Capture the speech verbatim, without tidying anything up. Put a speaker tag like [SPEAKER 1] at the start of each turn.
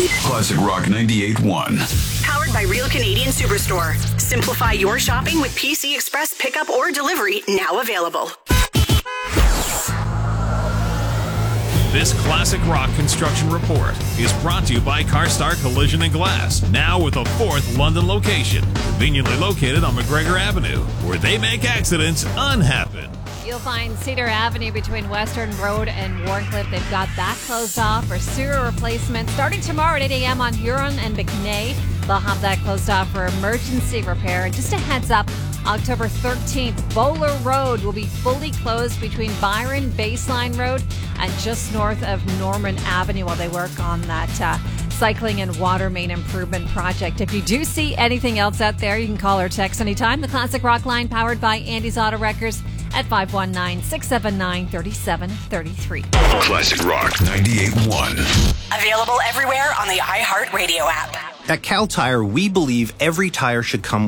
[SPEAKER 1] Classic Rock ninety-eight point one.
[SPEAKER 2] Powered by Real Canadian Superstore. Simplify your shopping with P C Express pickup or delivery, now available.
[SPEAKER 3] This Classic Rock Construction Report is brought to you by CarStar Collision and Glass, now with a fourth London location, conveniently located on McGregor Avenue, where they make accidents unhappen.
[SPEAKER 4] You'll find Cedar Avenue between Western Road and Warncliffe. They've got that closed off for sewer replacement. Starting tomorrow at eight a.m. on Huron and McNay, they'll have that closed off for emergency repair. And just a heads up, October thirteenth, Bowler Road will be fully closed between Byron Baseline Road and just north of Norman Avenue while they work on that uh, cycling and water main improvement project. If you do see anything else out there, you can call or text anytime. The Classic Rock line, powered by Andy's Auto Wreckers, at five one nine, six seven nine, three seven three three.
[SPEAKER 1] Classic Rock ninety-eight point one.
[SPEAKER 2] Available everywhere on the iHeartRadio app.
[SPEAKER 5] At Cal Tire, we believe every tire should come